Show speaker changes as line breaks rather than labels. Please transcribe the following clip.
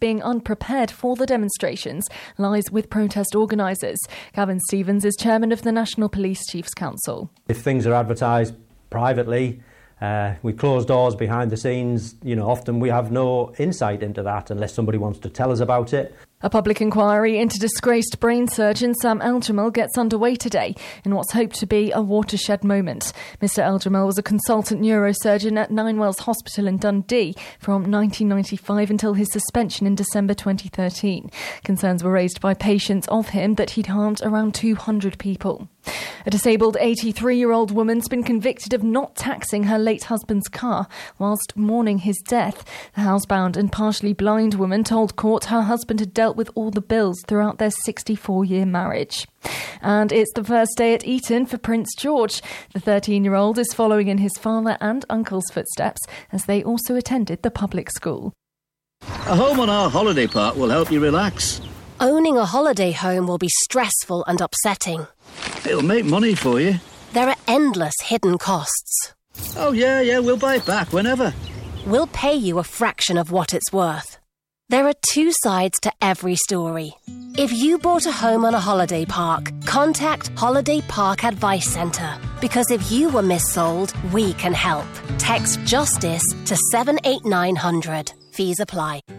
being unprepared for the demonstrations lies with protest organisers. Gavin Stevens is chairman of the National Police Chiefs Council.
If things are advertised privately, we close doors behind the scenes, often we have no insight into that unless somebody wants to tell us about it.
A public inquiry into disgraced brain surgeon Sam Eljamal gets underway today in what's hoped to be a watershed moment. Mr Eljamal was a consultant neurosurgeon at Ninewells Hospital in Dundee from 1995 until his suspension in December 2013. Concerns were raised by patients of him that he'd harmed around 200 people. A disabled 83-year-old woman's been convicted of not taxing her late husband's car whilst mourning his death. The housebound and partially blind woman told court her husband had dealt with all the bills throughout their 64-year marriage. And it's the first day at Eton for Prince George. The 13-year-old is following in his father and uncle's footsteps as they also attended the public school.
A home on our holiday park will help you relax.
Owning a holiday home will be stressful and upsetting.
It'll make money for you.
There are endless hidden costs.
Oh, yeah, we'll buy it back whenever.
We'll pay you a fraction of what it's worth. There are two sides to every story. If you bought a home on a holiday park, contact Holiday Park Advice Centre. Because if you were missold, we can help. Text JUSTICE to 78900. Fees apply.